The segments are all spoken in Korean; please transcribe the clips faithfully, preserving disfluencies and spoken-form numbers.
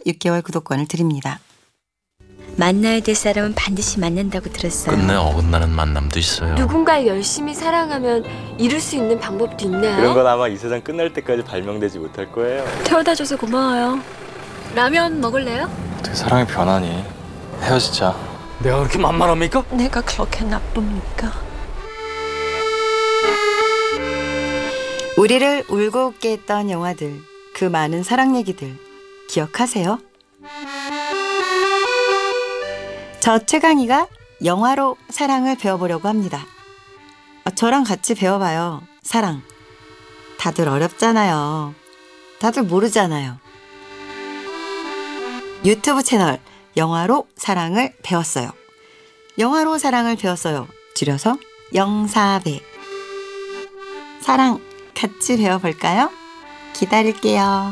육 개월 구독권을 드립니다. 만나야 될 사람은 반드시 만난다고 들었어요. 끝내 어긋나는 만남도 있어요. 누군가를 열심히 사랑하면 이룰 수 있는 방법도 있나요? 그런 건 아마 이 세상 끝날 때까지 발명되지 못할 거예요. 태워다줘서 고마워요. 라면 먹을래요? 어떻게 사랑이 변하니? 헤어지자. 내가 그렇게 만만합니까? 내가 그렇게 나쁩니까? 우리를 울고 웃게 했던 영화들, 그 많은 사랑 얘기들 기억하세요? 저 최강희가 영화로 사랑을 배워보려고 합니다. 어, 저랑 같이 배워봐요. 사랑. 다들 어렵잖아요. 다들 모르잖아요. 유튜브 채널 영화로 사랑을 배웠어요. 영화로 사랑을 배웠어요. 줄여서 영사배. 사랑 같이 배워볼까요? 기다릴게요.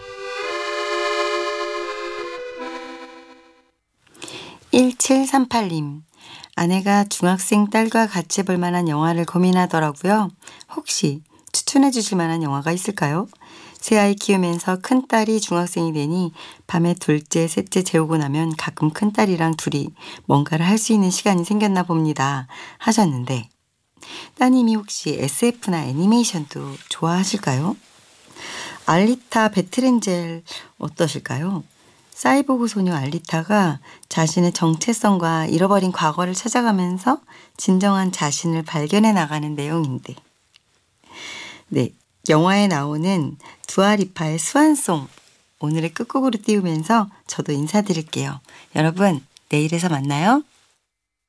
일칠삼팔 님. 아내가 중학생 딸과 같이 볼 만한 영화를 고민하더라고요. 혹시 추천해 주실 만한 영화가 있을까요? 새아이 키우면서 큰딸이 중학생이 되니 밤에 둘째, 셋째 재우고 나면 가끔 큰딸이랑 둘이 뭔가를 할 수 있는 시간이 생겼나 봅니다. 하셨는데 따님이 혹시 에스에프나 애니메이션도 좋아하실까요? 알리타 배틀엔젤 어떠실까요? 사이보그 소녀 알리타가 자신의 정체성과 잃어버린 과거를 찾아가면서 진정한 자신을 발견해 나가는 내용인데, 네, 영화에 나오는 두아리파의 스완송 오늘의 끝곡으로 띄우면서 저도 인사드릴게요. 여러분, 내일에서 만나요.